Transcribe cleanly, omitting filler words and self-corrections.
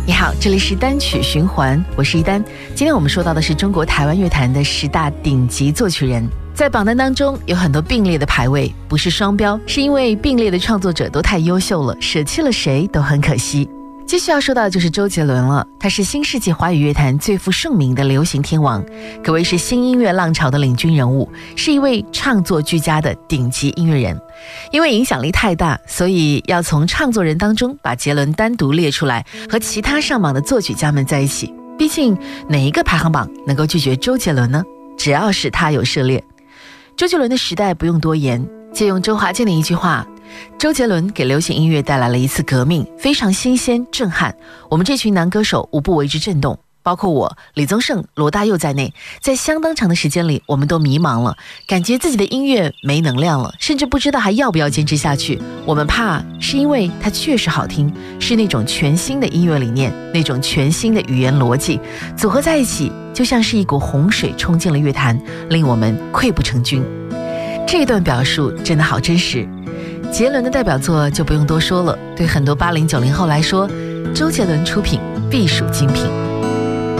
你好，这里是单曲循环，我是一丹。今天我们说到的是中国台湾乐坛的10大顶级作曲人。在榜单当中有很多并列的排位，不是双标，是因为并列的创作者都太优秀了，舍弃了谁都很可惜。继续要说到的就是周杰伦了，他是新世纪华语乐坛最负盛名的流行天王，可谓是新音乐浪潮的领军人物，是一位创作俱佳的顶级音乐人。因为影响力太大，所以要从创作人当中把杰伦单独列出来，和其他上榜的作曲家们在一起。毕竟哪一个排行榜能够拒绝周杰伦呢？只要是他有涉猎。周杰伦的时代不用多言，借用周华健的一句话，周杰伦给流行音乐带来了一次革命，非常新鲜震撼，我们这群男歌手无不为之震动，包括我、李宗盛、罗大佑在内，在相当长的时间里我们都迷茫了，感觉自己的音乐没能量了，甚至不知道还要不要坚持下去。我们怕是因为它确实好听，是那种全新的音乐理念，那种全新的语言逻辑，组合在一起就像是一股洪水冲进了乐坛，令我们溃不成军。这段表述真的好真实。杰伦的代表作就不用多说了，对很多80、90后来说，周杰伦出品必属精品。